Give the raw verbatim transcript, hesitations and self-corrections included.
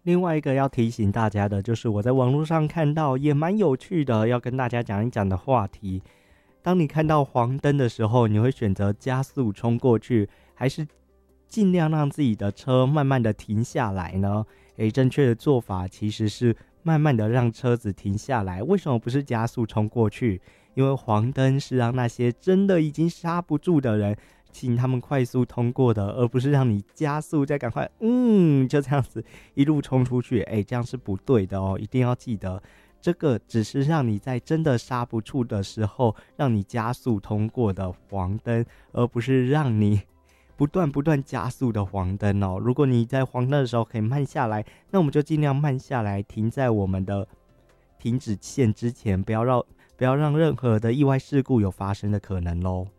另外一个要提醒大家的就是我在网络上看到也蛮有趣的，要跟大家讲一讲的话题。当你看到黄灯的时候，你会选择加速冲过去，还是尽量让自己的车慢慢的停下来呢？诶，正确的做法其实是慢慢的让车子停下来。为什么不是加速冲过去？因为黄灯是让那些真的已经刹不住的人请他们快速通过的，而不是让你加速再赶快嗯就这样子一路冲出去。诶，这样是不对的哦，一定要记得这个只是让你在真的刹不住的时候让你加速通过的黄灯，而不是让你不断不断加速的黄灯哦。如果你在黄灯的时候可以慢下来，那我们就尽量慢下来，停在我们的停止线之前，不要让不要让任何的意外事故有发生的可能咯。